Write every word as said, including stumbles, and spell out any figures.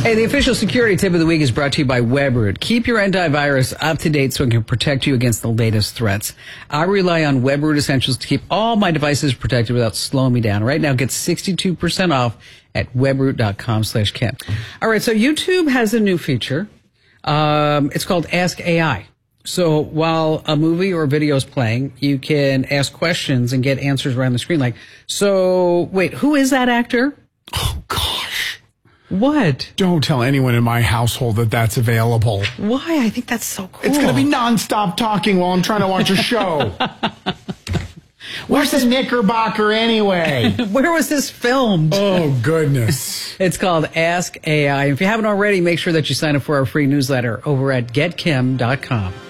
Hey, the official security tip of the week is brought to you by Webroot. Keep your antivirus up to date so it can protect you against the latest threats. I rely on Webroot Essentials to keep all my devices protected without slowing me down. Right now, get sixty-two percent off at webroot.com slash Ken. All right, so YouTube has a new feature. Um, it's called Ask A I. So while a movie or a video is playing, you can ask questions and get answers around the screen. Like, so, wait, who is that actor? Oh, gosh. What? Don't tell anyone in my household that that's available. Why? I think that's so cool. It's going to be nonstop talking while I'm trying to watch a show. Where's the Knickerbocker anyway? Where was this filmed? Oh, goodness. It's called Ask A I. If you haven't already, make sure that you sign up for our free newsletter over at get kim dot com.